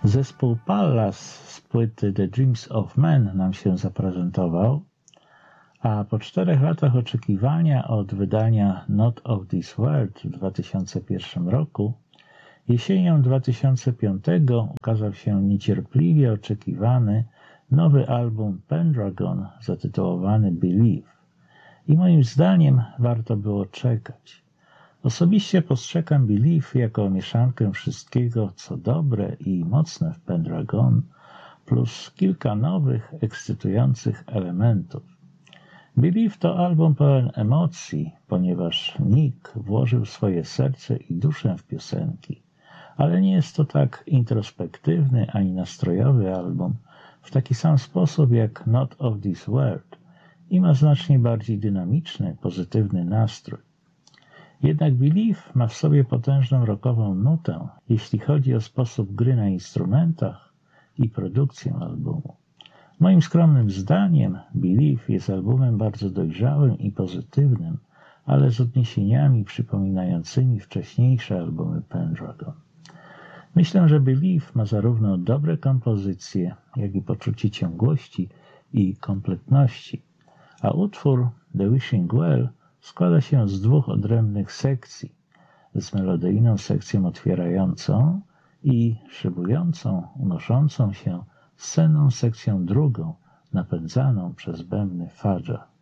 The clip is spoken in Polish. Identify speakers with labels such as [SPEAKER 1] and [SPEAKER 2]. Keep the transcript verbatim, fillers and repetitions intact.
[SPEAKER 1] Zespół Pallas z płyty The Dreams of Men nam się zaprezentował, a po czterech latach oczekiwania od wydania Not of This World w dwa tysiące pierwszym roku, jesienią dwa tysiące piątego ukazał się niecierpliwie oczekiwany nowy album Pendragon zatytułowany Believe i moim zdaniem warto było czekać. Osobiście postrzegam Believe jako mieszankę wszystkiego, co dobre i mocne w Pendragon, plus kilka nowych, ekscytujących elementów. Believe to album pełen emocji, ponieważ Nick włożył swoje serce i duszę w piosenki, ale nie jest to tak introspektywny ani nastrojowy album w taki sam sposób jak Not of This World i ma znacznie bardziej dynamiczny, pozytywny nastrój. Jednak Believe ma w sobie potężną rockową nutę, jeśli chodzi o sposób gry na instrumentach i produkcję albumu. Moim skromnym zdaniem Believe jest albumem bardzo dojrzałym i pozytywnym, ale z odniesieniami przypominającymi wcześniejsze albumy Pendragon. Myślę, że Believe ma zarówno dobre kompozycje, jak i poczucie ciągłości i kompletności, a utwór The Wishing Well składa się z dwóch odrębnych sekcji, z melodyjną sekcją otwierającą i szybującą, unoszącą się scenną sekcją drugą, napędzaną przez bębny Fudge'a.